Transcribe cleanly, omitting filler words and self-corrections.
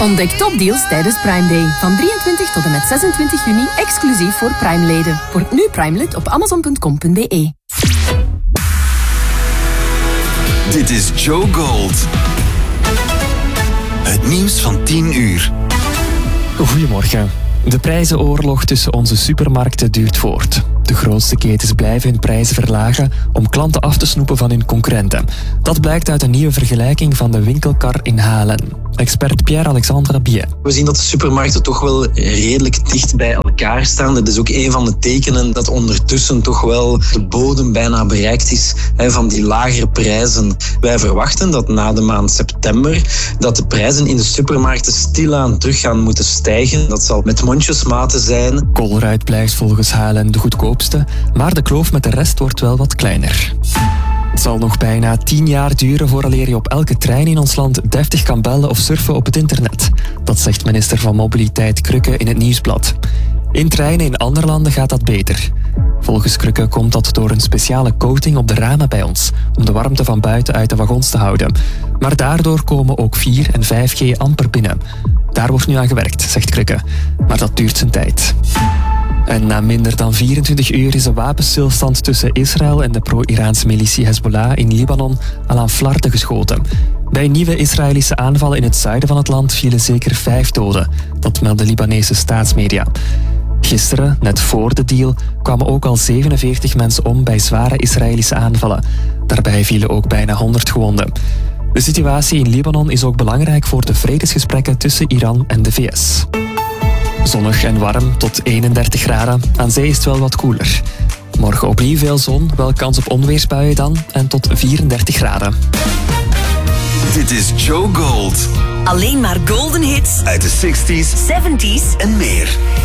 Ontdek topdeals tijdens Prime Day. Van 23 tot en met 26 juni exclusief voor Prime-leden. Word nu Prime-lid op amazon.com.be. Dit is Joe Gold. Het nieuws van 10 uur. Goedemorgen. De prijzenoorlog tussen onze supermarkten duurt voort. De grootste ketens blijven hun prijzen verlagen om klanten af te snoepen van hun concurrenten. Dat blijkt uit een nieuwe vergelijking van de winkelkar in Halen. Expert Pierre-Alexandre Biet. We zien dat de supermarkten toch wel redelijk dicht bij elkaar staan. Dat is ook een van de tekenen dat ondertussen toch wel de bodem bijna bereikt is van die lagere prijzen. Wij verwachten dat na de maand september dat de prijzen in de supermarkten stilaan terug gaan moeten stijgen. Dat zal met mondjesmaten zijn. Colruyt blijft volgens Halen de goedkoopste, maar de kloof met de rest wordt wel wat kleiner. Het zal nog bijna 10 jaar duren vooraleer je op elke trein in ons land deftig kan bellen of surfen op het internet. Dat zegt minister van Mobiliteit Krukke in het Nieuwsblad. In treinen in andere landen gaat dat beter. Volgens Krukke komt dat door een speciale coating op de ramen bij ons, om de warmte van buiten uit de wagons te houden. Maar daardoor komen ook 4 en 5G amper binnen. Daar wordt nu aan gewerkt, zegt Krukke. Maar dat duurt zijn tijd. En na minder dan 24 uur is de wapenstilstand tussen Israël en de pro-Iraanse militie Hezbollah in Libanon al aan flarden geschoten. Bij nieuwe Israëlische aanvallen in het zuiden van het land vielen zeker 5 doden. Dat melden Libanese staatsmedia. Gisteren, net voor de deal, kwamen ook al 47 mensen om bij zware Israëlische aanvallen. Daarbij vielen ook bijna 100 gewonden. De situatie in Libanon is ook belangrijk voor de vredesgesprekken tussen Iran en de VS. Zonnig en warm tot 31 graden. Aan zee is het wel wat koeler. Morgen opnieuw veel zon, wel kans op onweersbuien dan en tot 34 graden. Dit is Joe Gold. Alleen maar golden hits Uit de 60s, 70s en meer.